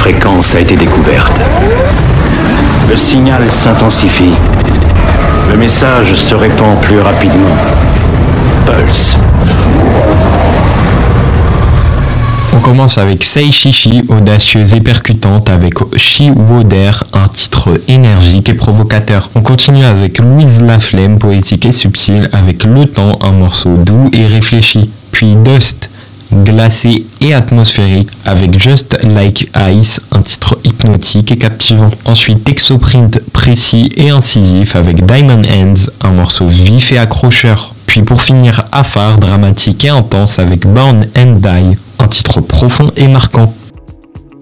fréquence a été découverte. Le signal s'intensifie. Le message se répand plus rapidement. Pulse. On commence avec Sei Shishi, audacieuse et percutante, avec She Woder, un titre énergique et provocateur. On continue avec Louise Laflemme, poétique et subtile, avec Le Temps, un morceau doux et réfléchi. Puis Dust, glacé et atmosphérique, avec Just Like Ice, un titre hypnotique et captivant. Ensuite Exoprint, précis et incisif, avec Diamond Hands, un morceau vif et accrocheur. Puis pour finir Afar, dramatique et intense, avec Born and Die, un titre profond et marquant.